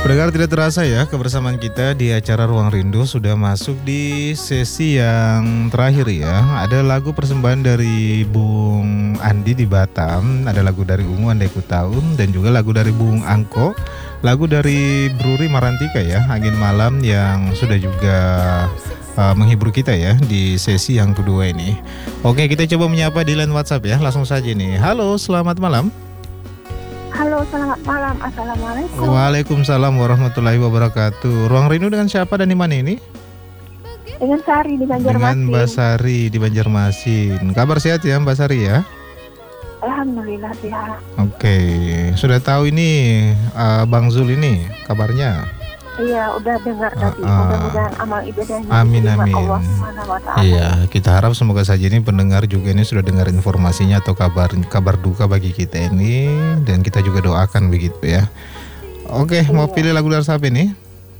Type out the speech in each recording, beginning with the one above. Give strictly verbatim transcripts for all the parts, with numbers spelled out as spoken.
Pendengar, tidak terasa ya kebersamaan kita di acara Ruang Rindu sudah masuk di sesi yang terakhir ya. Ada lagu persembahan dari Bung Andi di Batam, ada lagu dari Ungu Andai Ku Tahu, dan juga lagu dari Bung Angko, lagu dari Bruri Marantika ya, Angin Malam, yang sudah juga uh, menghibur kita ya di sesi yang kedua ini. Oke, kita coba menyapa di line WhatsApp ya, langsung saja nih. Halo, selamat malam. Halo, selamat malam. Assalamualaikum. Waalaikumsalam warahmatullahi wabarakatuh. Ruang Rindu dengan siapa dan di mana ini? Dengan Sari di Banjarmasin. Dengan Mbak Sari di Banjarmasin. Kabar sehat ya Mbak Sari ya? Alhamdulillah sehat. Oke, sudah tahu ini uh, Bang Zul ini kabarnya? Iya, udah dengar uh, tadi. uh, Mudah-mudahan amal ibadahnya amin amin. Allah Subhanahu wa Ta'ala. Iya, kita harap semoga saja ini pendengar juga ini sudah dengar informasinya atau kabar kabar duka bagi kita ini, dan kita juga doakan begitu ya. Oke, iya. Mau pilih lagu dari siapa ini?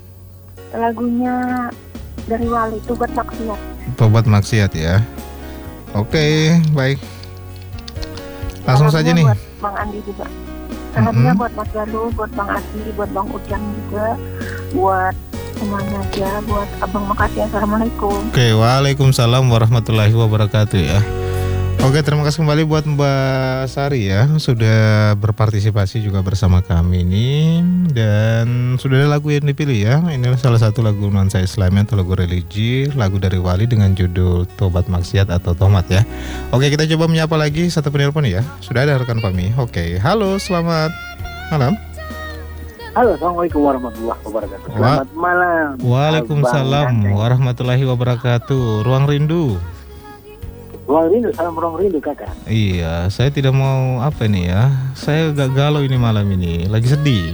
Lagunya dari Wali, Tobat Maksiat. Tobat Maksiat ya. Oke, baik. Langsung saja nih. Buat Bang Andi juga. Salamnya mm-hmm. buat Mas Galuh, buat Bang Adi, buat Bang Ujang juga, buat semuanya aja, buat Abang. Makasih. Assalamualaikum. Oke, waalaikumsalam warahmatullahi wabarakatuh ya. Oke, terima kasih kembali buat Mbak Sari ya, sudah berpartisipasi juga bersama kami ini, dan sudah ada lagu yang dipilih ya. Ini salah satu lagu nuansa Islam atau lagu religi, lagu dari Wali dengan judul Tobat Maksiat atau Tomat ya. Oke, kita coba menyapa lagi satu penelpon ya. Sudah ada rekan kami. Oke, halo, selamat malam. Halo, assalamualaikum warahmatullahi wabarakatuh. Selamat Wa- malam. Waalaikumsalam warahmatullahi wabarakatuh. Ruang Rindu. Ruang Rindu, salam Ruang Rindu kakak. Iya, saya tidak mau apa nih ya. Saya agak galau ini malam ini, lagi sedih.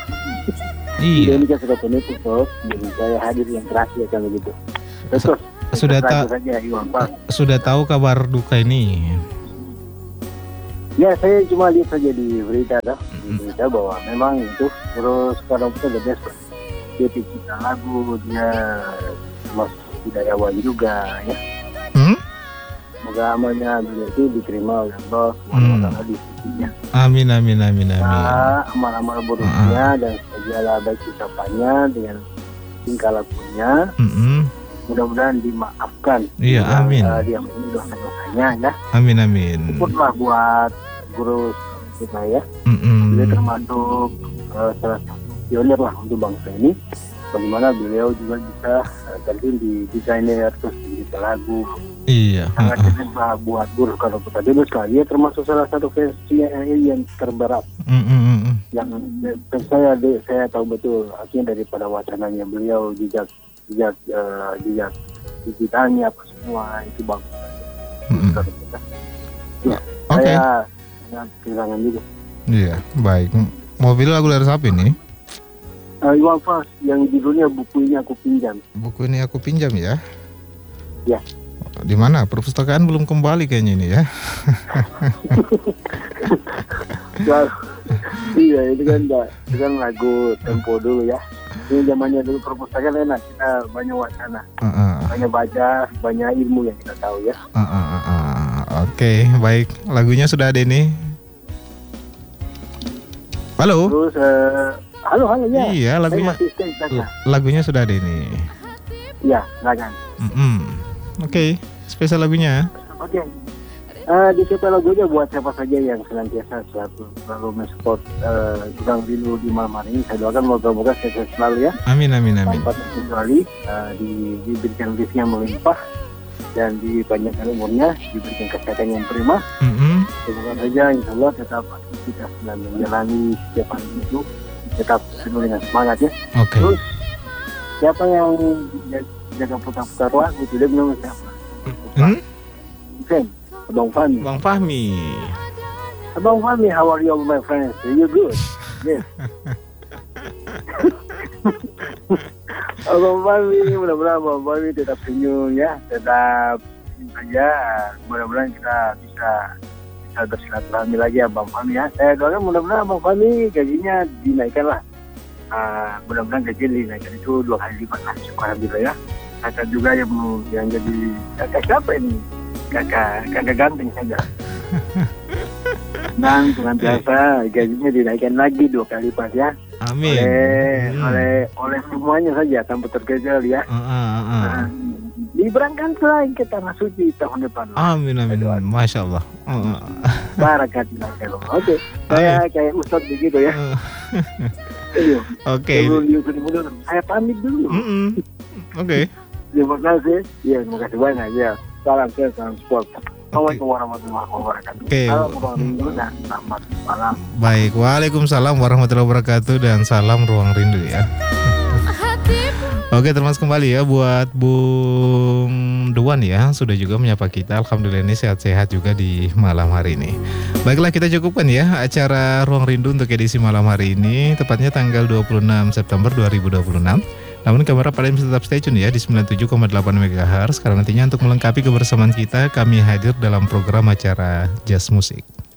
Iya. Ini kan sudah penutup bos, jadi saya hadir yang terakhir kalau gitu. Betul. Sudah tahu. Sudah tahu kabar duka ini. Ya, saya cuma lihat saja di berita dah, di berita bahwa memang itu terus sekarang kita udah best. Dia pencipta lagu, dia masuk budaya Wali juga ya. Hmm? Semoga amalnya beliau itu diterima oleh Allah subhanahu wa taala di sisinya. Amin amin amin amin. Nah, amal-amal buruknya uh-uh. dan segala baik ucapannya dengan tingkah lakunya, uh-uh. mudah-mudahan dimaafkan. Iya, amin. Uh, dia mengambil dosa-dosanya ya. Amin amin. Syukurlah buat guru kita ya. Uh-uh. Beliau termasuk uh, salah satu pionir lah untuk bangsa ini. Bagaimana beliau juga bisa uh, terjun di desainer terus di lagu. Iya. Sangat uh-uh. buat guru kalau kita dulu sekali. Dia termasuk salah satu versi yang terberat. Uh-uh. Yang saya saya tahu betul artinya daripada wacananya beliau, jejak jejak uh, jejak digitalnya apa semua itu bagus. Uh-uh. Ya, okay. Saya sangat kehilangan juga. Iya, baik. Mau pilih lagu dari siapa ini? Uh, Iwan Fals yang judulnya Buku Ini Aku Pinjam. Buku Ini Aku Pinjam ya? Ya. Di mana? Perpustakaan belum kembali kayaknya ini ya. Nah, iya itu kan itu kan lagu tempo dulu ya. Ini zamannya dulu perpustakaan enak, kita banyak wacana, uh-uh. banyak baca, banyak ilmu yang kita tahu ya. Uh, uh, uh, uh. Oke, okay, baik. Lagunya sudah ada ini. Halo. Terus, uh, halo halo ya. Iya, lagunya. Lagunya sudah ada ini. Iya, silakan. Mm-hmm. Oke, okay, spesial lagunya. Oke. Okay. Uh, di siapa lagunya buat siapa saja yang senantiasa selalu selalu mensupport uh, Ruang Rindu di malam hari ini. Saya doakan moga-moga sehat selalu ya. Amin amin amin. Tanpa terkecuali uh, di, diberikan rezeki yang melimpah dan dipanjangkan umurnya, diberikan kesehatan yang prima. Mm-hmm. Semoga saja insya Allah tetap kita sedang menjalani setiap hari itu tetap penuh dengan semangat ya. Okay. Terus siapa yang jaga putar-putar lagu itu dia bilang siapa? Hmm? Sen, Abang Fahmi. Bang Fahmi. Abang Fahmi, how are you my friends? Are you good? Yes. Abang Fahmi, mudah-mudahan Abang Fahmi tetap senyum ya, tetap saja. Mudah-mudahan kita bisa bisa bersilaturahmi lagi Abang Fahmi ya. Saya doakan mudah-mudahan Abang Fahmi gajinya dinaikkan lah. Uh, mudah-mudahan gaji dinaikkan itu dua kali lipat lah. Syukur alhamdulillah ya. Kakak juga yang yang jadi kakak siapa ini? Kakak kakak ganteng saja. Dan dengan biasa gajinya dinaikkan lagi dua kali lipat ya. Amin. Oleh Hmm. oleh oleh semuanya saja tanpa terkecuali ya. Ah, ah, ah. Nah, diberangkan selain ke tanah suci tahun depan. Amin amin. Masya Allah. Ah, ah. Barakallah. Oke, saya kayak ustadz begitu ya. Ah. Ayo. Oke. Sebelum diusul mundur, saya pamit dulu. Mm-mm. Oke. Terima kasih. Ya, terima kasih banyak ya. Salam sehat, salam sport. Assalamualaikum warahmatullahi wabarakatuh. Oke. Salam ruang rindu dan selamat malam. Baik, waalaikumsalam warahmatullahi wabarakatuh dan salam ruang rindu ya. Oke, termasuk kembali ya buat Bung Duan ya, sudah juga menyapa kita. Alhamdulillah ini sehat-sehat juga di malam hari ini. Baiklah, kita cukupkan ya acara Ruang Rindu untuk edisi malam hari ini, tepatnya tanggal dua puluh enam September dua ribu dua puluh enam. Namun kabar kalian bisa tetap stay tune ya di sembilan puluh tujuh koma delapan megahertz, karena nantinya untuk melengkapi kebersamaan kita, kami hadir dalam program acara Jazz Musik.